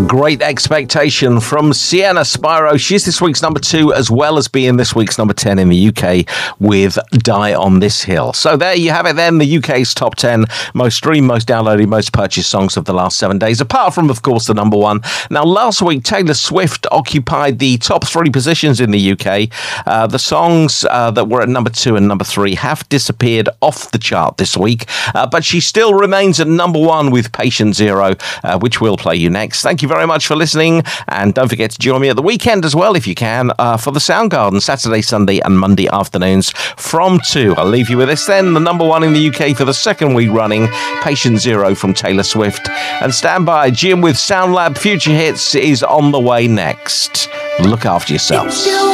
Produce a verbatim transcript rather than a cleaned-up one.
Great Expectation from Sienna Spyro. She's this week's number two, as well as being this week's number ten in the U K with Die on This Hill. So there you have it then, the U K's top ten most streamed, most downloaded, most purchased songs of the last seven days, apart from, of course, the number one. Now, last week, Taylor Swift occupied the top three positions in the U K. Uh, the songs uh, that were at number two and number three have disappeared off the chart this week, uh, but she still remains at number one with Patient Zero, uh, which we'll play you next. Thank you very much for listening, and don't forget to join me at the weekend as well, if you can, uh, for the Soundgarden, Saturday, Sunday, and Monday afternoons from two. I'll leave you with this then, the number one in the U K for the second week running, Patient Zero from Taylor Swift. And stand by, Jim with SoundLab Future Hits is on the way next. Look after yourselves.